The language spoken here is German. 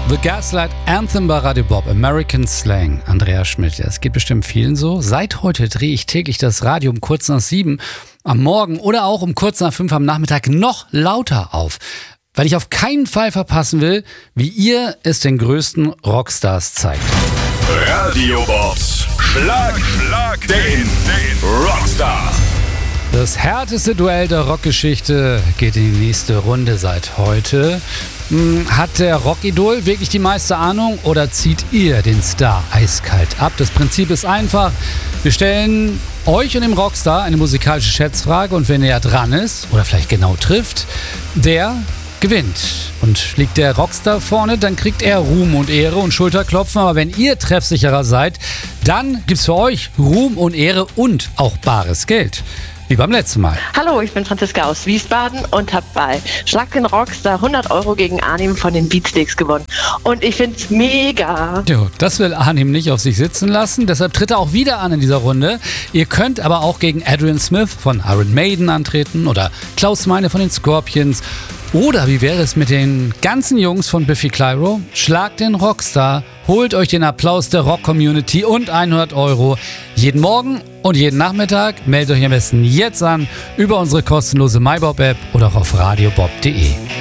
The Gaslight Anthem bei Radio Bob, American Slang. Andrea Schmidt, es geht bestimmt vielen so. Seit heute drehe ich täglich das Radio um kurz nach 7 am Morgen oder auch um kurz nach 5 am Nachmittag noch lauter auf. Weil ich auf keinen Fall verpassen will, wie ihr es den größten Rockstars zeigt. Radio Bob, Schlag den Rockstar. Das härteste Duell der Rockgeschichte geht in die nächste Runde seit heute. Hat der Rockidol wirklich die meiste Ahnung oder zieht ihr den Star eiskalt ab? Das Prinzip ist einfach. Wir stellen euch und dem Rockstar eine musikalische Schätzfrage und wenn er dran ist oder vielleicht genau trifft, der gewinnt. Und liegt der Rockstar vorne, dann kriegt er Ruhm und Ehre und Schulterklopfen. Aber wenn ihr treffsicherer seid, dann gibt's für euch Ruhm und Ehre und auch bares Geld. Wie beim letzten Mal. Hallo, ich bin Franziska aus Wiesbaden und habe bei Schlag den Rockstar 100 € gegen Arnim von den Beatsteaks gewonnen. Und ich find's mega. Jo, das will Arnim nicht auf sich sitzen lassen, deshalb tritt er auch wieder an in dieser Runde. Ihr könnt aber auch gegen Adrian Smith von Iron Maiden antreten oder Klaus Meine von den Scorpions. Oder wie wäre es mit den ganzen Jungs von Biffy Clyro? Schlagt den Rockstar, holt euch den Applaus der Rock-Community und 100 € jeden Morgen und jeden Nachmittag. Meldet euch am besten jetzt an über unsere kostenlose MyBob-App oder auch auf radiobob.de.